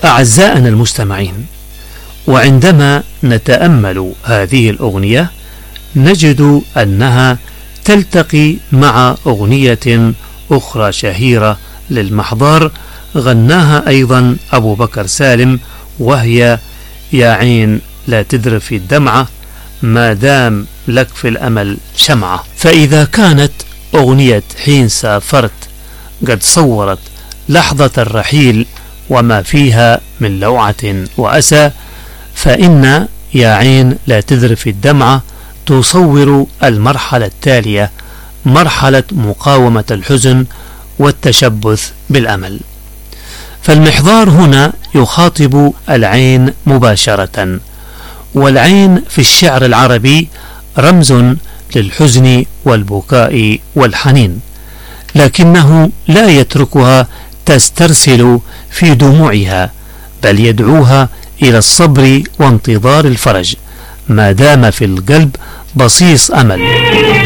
أعزائنا المستمعين، وعندما نتأمل هذه الأغنية نجد أنها تلتقي مع أغنية أخرى شهيرة للمحضار غناها أيضا أبو بكر سالم، وهي يا عين لا تذرف في الدمعة ما دام لك في الأمل شمعة. فإذا كانت أغنية حين سافرت قد صورت لحظة الرحيل وما فيها من لوعة وأسى، فإن يا عين لا تذرف الدمعة تصور المرحلة التالية، مرحلة مقاومة الحزن والتشبث بالأمل. فالمحضار هنا يخاطب العين مباشرة، والعين في الشعر العربي رمز للحزن والبكاء والحنين، لكنه لا يتركها تسترسل في دموعها، بل يدعوها إلى الصبر وانتظار الفرج ما دام في القلب بصيص أمل.